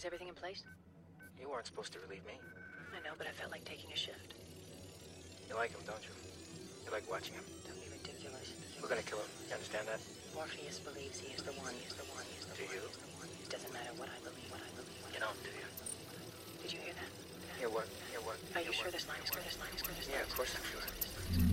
Is everything in place? You weren't supposed to relieve me. I know, but I felt like taking a shift. You like him, don't you? You like watching him. Don't be ridiculous. We're gonna kill him. You understand that? Morpheus believes he is the one. He is the one. He is the Do one. you? He is the one. It doesn't matter what I believe. What I believe. You don't, do you? Did you hear that? Hear what? Hear what? Are you Hear sure what? this line is good? This line is good. This Yeah, line of is course good. I'm sure.